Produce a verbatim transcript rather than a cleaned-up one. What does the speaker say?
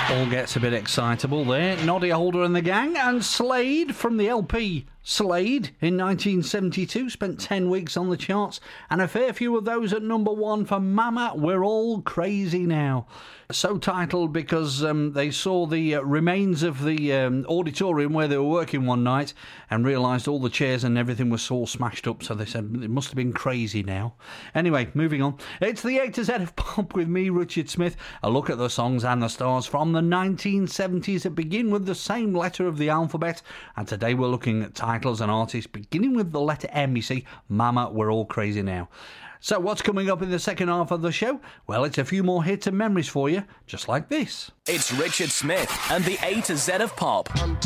All gets a bit excitable there. Noddy Holder and the gang, and Slade from the L P Slade in nineteen seventy-two spent ten weeks on the charts, and a fair few of those at number one for Mama, We're All Crazy Now. So titled because um, they saw the uh, remains of the um, auditorium where they were working one night and realised all the chairs and everything was all smashed up, so they said it must have been crazy now. Anyway, moving on. It's the A to Z of Pop with me, Richard Smith. A look at the songs and the stars from the nineteen seventies that begin with the same letter of the alphabet, and today we're looking at titles and artists beginning with the letter M. You see, Mama, We're All Crazy Now. So what's coming up in the second half of the show? Well, it's a few more hits and memories for you, just like this. It's Richard Smith and the A to Z of Pop. One, two,